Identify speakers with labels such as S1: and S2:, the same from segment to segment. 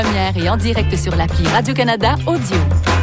S1: Première et en direct sur l'appli Radio-Canada Audio.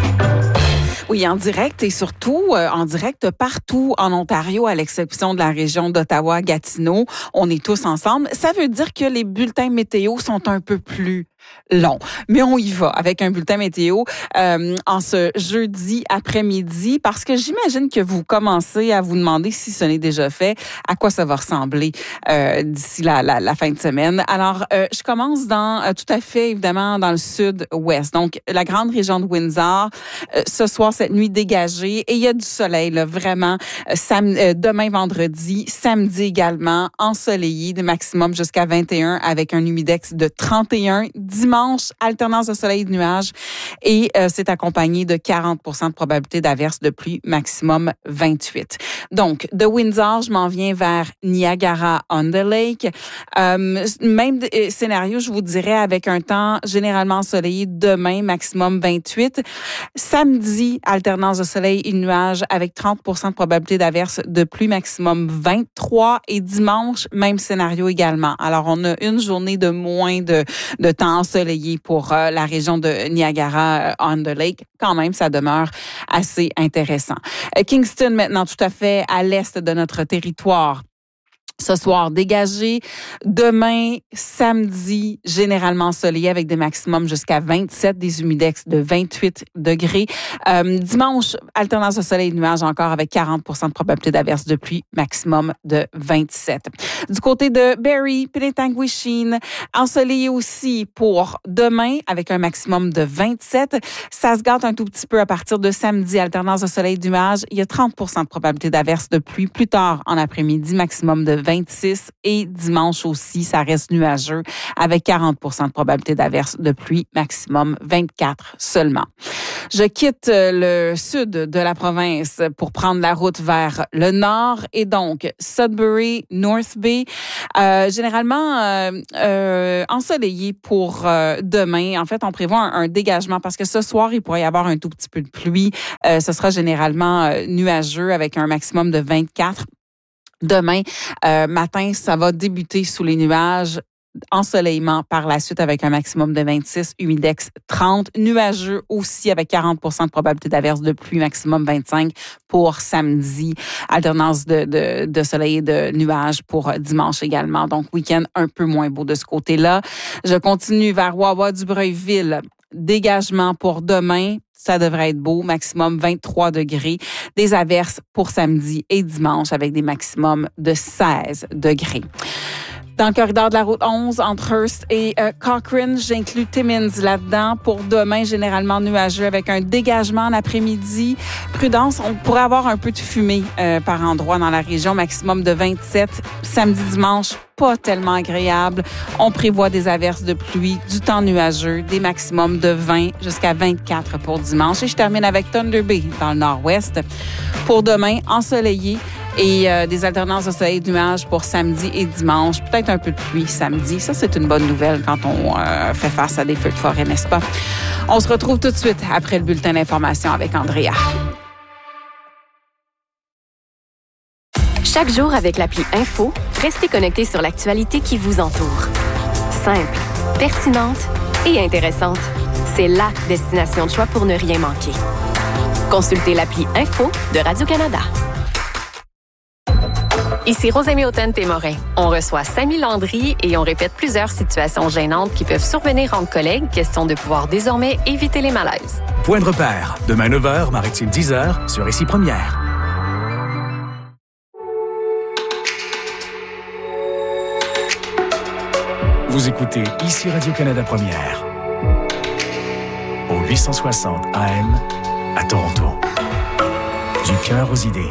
S2: Oui, en direct et surtout en direct partout en Ontario, à l'exception de la région d'Ottawa-Gatineau. On est tous ensemble. Ça veut dire que les bulletins météo sont un peu plus longs. Mais on y va avec un bulletin météo en ce jeudi après-midi parce que j'imagine que vous commencez à vous demander, si ce n'est déjà fait, à quoi ça va ressembler d'ici la fin de semaine. Alors, je commence tout à fait, évidemment, dans le sud-ouest. Donc, la grande région de Windsor. Ce soir, cette nuit dégagée et il y a du soleil, là, vraiment. Demain, vendredi, samedi également, ensoleillé, de maximum jusqu'à 21 avec un humidex de 31. Dimanche, alternance de soleil et de nuages et c'est accompagné de 40% de probabilité d'averse de pluie, maximum 28. Donc, de Windsor, je m'en viens vers Niagara-on-the-Lake. Même scénario, je vous dirais, avec un temps généralement ensoleillé demain, maximum 28. Samedi, alternance de soleil et de nuages avec 30% de probabilité d'averse de pluie, maximum 23. Et dimanche, même scénario également. Alors, on a une journée de moins de temps ensoleillé pour la région de Niagara-on-the-Lake. Quand même, ça demeure assez intéressant. Kingston, maintenant, tout à fait à l'est de notre territoire. Ce soir, dégagé. Demain, samedi, généralement ensoleillé avec des maximums jusqu'à 27, des humidex de 28 degrés. Dimanche, alternance de soleil et de nuages encore avec 40% de probabilité d'averse de pluie, maximum de 27. Du côté de Barrie, Penetanguishene, ensoleillé aussi pour demain avec un maximum de 27. Ça se gâte un tout petit peu à partir de samedi, alternance de soleil et de nuages. Il y a 30% de probabilité d'averse de pluie plus tard en après-midi, maximum de 26 et dimanche aussi, ça reste nuageux avec 40% de probabilité d'averse de pluie, maximum 24 seulement. Je quitte le sud de la province pour prendre la route vers le nord et donc Sudbury, North Bay, généralement ensoleillé pour demain. En fait, on prévoit un dégagement parce que ce soir, il pourrait y avoir un tout petit peu de pluie. Ce sera généralement nuageux avec un maximum de 24. Demain matin, ça va débuter sous les nuages. Ensoleillement par la suite avec un maximum de 26, humidex 30, nuageux aussi avec 40% de probabilité d'averse de pluie, maximum 25 pour samedi, alternance de soleil et de nuages pour dimanche également. Donc, week-end un peu moins beau de ce côté-là. Je continue vers Wawa-du-Breuilville. Dégagement pour demain. Ça devrait être beau, maximum 23 degrés. Des averses pour samedi et dimanche avec des maximums de 16 degrés. Dans le corridor de la route 11, entre Hearst et Cochrane, j'inclus Timmins là-dedans. Pour demain, généralement nuageux avec un dégagement en après-midi. Prudence, on pourrait avoir un peu de fumée par endroit dans la région, maximum de 27. Samedi, dimanche, pas tellement agréable. On prévoit des averses de pluie, du temps nuageux, des maximums de 20 jusqu'à 24 pour dimanche. Et je termine avec Thunder Bay dans le nord-ouest. Pour demain, ensoleillé. Et des alternances de soleil et de nuages pour samedi et dimanche. Peut-être un peu de pluie samedi. Ça, c'est une bonne nouvelle quand on fait face à des feux de forêt, n'est-ce pas? On se retrouve tout de suite après le bulletin d'information avec Andrea.
S1: Chaque jour avec l'appli Info, restez connectés sur l'actualité qui vous entoure. Simple, pertinente et intéressante. C'est la destination de choix pour ne rien manquer. Consultez l'appli Info de Radio-Canada. Ici Rosemée Autun-Témorin. On reçoit Samy Landry et on répète plusieurs situations gênantes qui peuvent survenir entre collègues, question de pouvoir désormais éviter les malaises.
S3: Point de repère, demain 9h, Maritime 10h, sur Ici Première. Vous écoutez Ici Radio-Canada Première, au 860 AM à Toronto. Du cœur aux idées.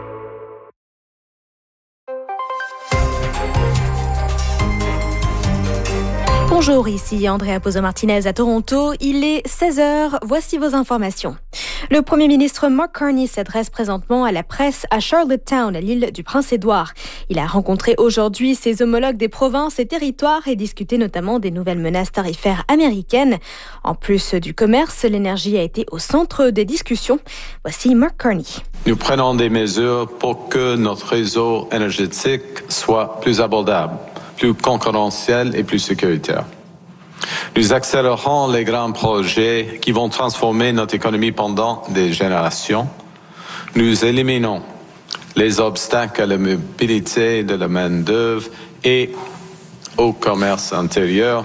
S4: Bonjour, ici Andrea Pozo-Martinez à Toronto. Il est 16h, voici vos informations. Le premier ministre Mark Carney s'adresse présentement à la presse à Charlottetown, à l'île du Prince-Édouard. Il a rencontré aujourd'hui ses homologues des provinces et territoires et discuté notamment des nouvelles menaces tarifaires américaines. En plus du commerce, l'énergie a été au centre des discussions. Voici Mark Carney.
S5: Nous prenons des mesures pour que notre réseau énergétique soit plus abordable, plus concurrentiel et plus sécuritaire. Nous accélérons les grands projets qui vont transformer notre économie pendant des générations. Nous éliminons les obstacles à la mobilité de la main-d'œuvre et au commerce intérieur.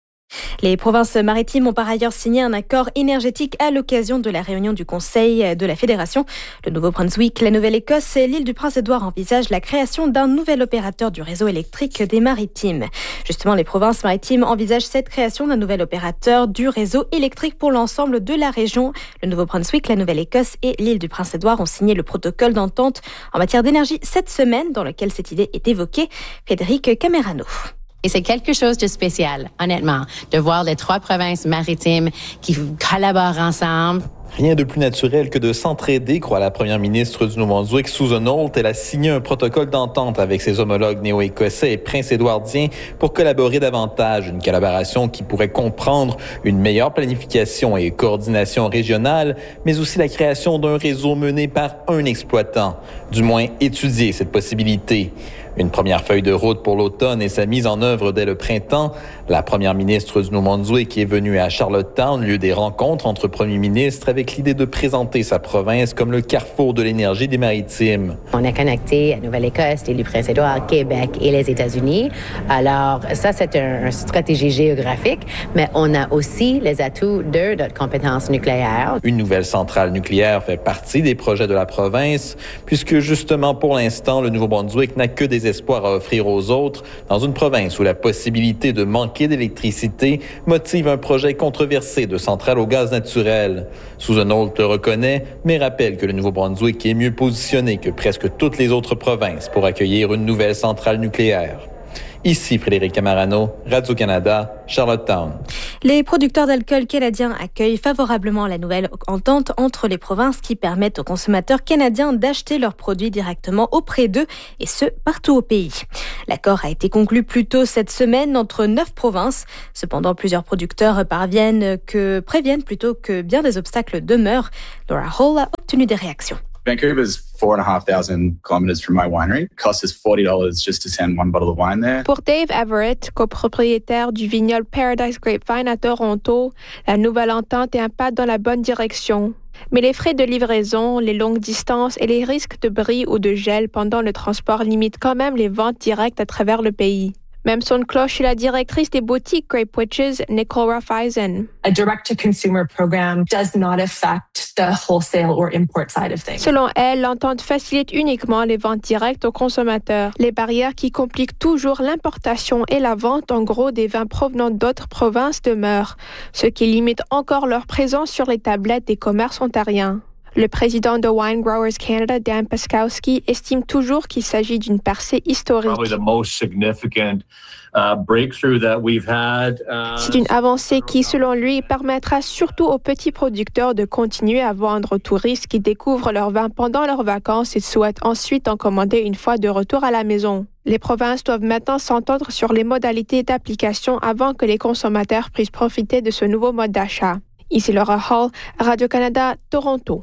S4: Les provinces maritimes ont par ailleurs signé un accord énergétique à l'occasion de la réunion du Conseil de la Fédération. Le Nouveau-Brunswick, la Nouvelle-Écosse et l'île du Prince-Édouard envisagent la création d'un nouvel opérateur du réseau électrique des maritimes. Justement, les provinces maritimes envisagent cette création d'un nouvel opérateur du réseau électrique pour l'ensemble de la région. Le Nouveau-Brunswick, la Nouvelle-Écosse et l'île du Prince-Édouard ont signé le protocole d'entente en matière d'énergie cette semaine, dans lequel cette idée est évoquée. Frédéric Camerano.
S6: Et c'est quelque chose de spécial, honnêtement, de voir les 3 provinces maritimes qui collaborent ensemble.
S7: Rien de plus naturel que de s'entraider, croit la première ministre du Nouveau-Brunswick, Susan Holt. Elle a signé un protocole d'entente avec ses homologues néo-écossais et prince-édouardiens pour collaborer davantage. Une collaboration qui pourrait comprendre une meilleure planification et coordination régionale, mais aussi la création d'un réseau mené par un exploitant. Du moins, étudier cette possibilité. Une première feuille de route pour l'automne et sa mise en œuvre dès le printemps. La première ministre du Nouveau-Brunswick est venue à Charlottetown, lieu des rencontres entre premiers ministres, avec l'idée de présenter sa province comme le carrefour de l'énergie des maritimes.
S6: On est connecté à Nouvelle-Écosse, l'île du Prince-Édouard, Québec et les États-Unis. Alors, ça, c'est une stratégie géographique, mais on a aussi les atouts de notre compétence nucléaire.
S7: Une nouvelle centrale nucléaire fait partie des projets de la province, puisque justement, pour l'instant, le Nouveau-Brunswick n'a que des espoirs à offrir aux autres dans une province où la possibilité de manquer d'électricité motive un projet controversé de centrale au gaz naturel. Susan Holt le reconnaît, mais rappelle que le Nouveau-Brunswick est mieux positionné que presque toutes les autres provinces pour accueillir une nouvelle centrale nucléaire. Ici Frédéric Camerano, Radio-Canada, Charlottetown.
S4: Les producteurs d'alcool canadiens accueillent favorablement la nouvelle entente entre les provinces qui permettent aux consommateurs canadiens d'acheter leurs produits directement auprès d'eux, et ce, partout au pays. L'accord a été conclu plus tôt cette semaine entre 9 provinces. Cependant, plusieurs producteurs préviennent que bien des obstacles demeurent. Laura Hall a obtenu des réactions.
S8: Vancouver's 4,500 kilometers from my winery. It costs us $40 just to send one bottle of wine there.
S9: Pour Dave Everett, copropriétaire du vignoble Paradise Grapevine à Toronto, la nouvelle entente est un pas dans la bonne direction. Mais les frais de livraison, les longues distances et les risques de bris ou de gel pendant le transport limitent quand même les ventes directes à travers le pays. Même son de cloche chez la directrice des boutiques Grape Witches, Nicole Rafeisen.
S10: A direct-to-consumer program does not affect the wholesale or import side of things.
S9: Selon elle, l'entente facilite uniquement les ventes directes aux consommateurs. Les barrières qui compliquent toujours l'importation et la vente en gros des vins provenant d'autres provinces demeurent, ce qui limite encore leur présence sur les tablettes des commerces ontariens. Le président de Wine Growers Canada, Dan Paskowski, estime toujours qu'il s'agit d'une percée historique. C'est une avancée qui, selon lui, permettra surtout aux petits producteurs de continuer à vendre aux touristes qui découvrent leur vin pendant leurs vacances et souhaitent ensuite en commander une fois de retour à la maison. Les provinces doivent maintenant s'entendre sur les modalités d'application avant que les consommateurs puissent profiter de ce nouveau mode d'achat. Ici Laura Hall, Radio-Canada, Toronto.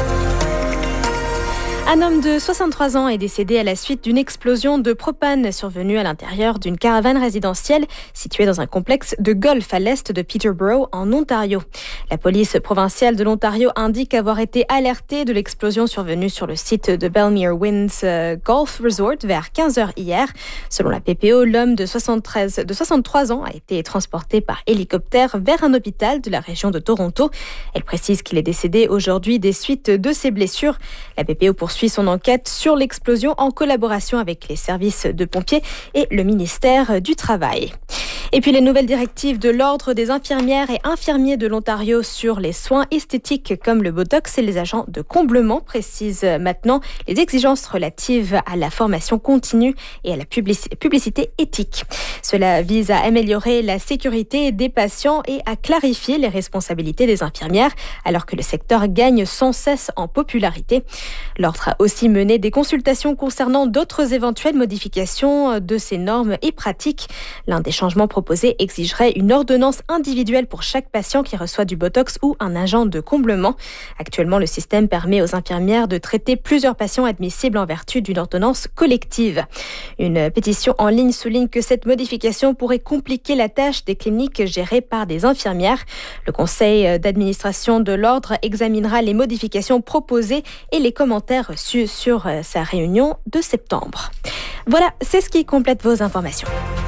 S4: Un homme de 63 ans est décédé à la suite d'une explosion de propane survenue à l'intérieur d'une caravane résidentielle située dans un complexe de golf à l'est de Peterborough, en Ontario. La police provinciale de l'Ontario indique avoir été alertée de l'explosion survenue sur le site de Belmere Winds Golf Resort vers 15h hier. Selon la PPO, l'homme de 63 ans a été transporté par hélicoptère vers un hôpital de la région de Toronto. Elle précise qu'il est décédé aujourd'hui des suites de ses blessures. La PPO poursuit son enquête sur l'explosion en collaboration avec les services de pompiers et le ministère du Travail. Et puis les nouvelles directives de l'Ordre des infirmières et infirmiers de l'Ontario sur les soins esthétiques comme le Botox et les agents de comblement précisent maintenant les exigences relatives à la formation continue et à la publicité éthique. Cela vise à améliorer la sécurité des patients et à clarifier les responsabilités des infirmières alors que le secteur gagne sans cesse en popularité. L'Ordre sera aussi mener des consultations concernant d'autres éventuelles modifications de ces normes et pratiques. L'un des changements proposés exigerait une ordonnance individuelle pour chaque patient qui reçoit du Botox ou un agent de comblement. Actuellement, le système permet aux infirmières de traiter plusieurs patients admissibles en vertu d'une ordonnance collective. Une pétition en ligne souligne que cette modification pourrait compliquer la tâche des cliniques gérées par des infirmières. Le conseil d'administration de l'ordre examinera les modifications proposées et les commentaires reçus sur sa réunion de septembre. Voilà, c'est ce qui complète vos informations.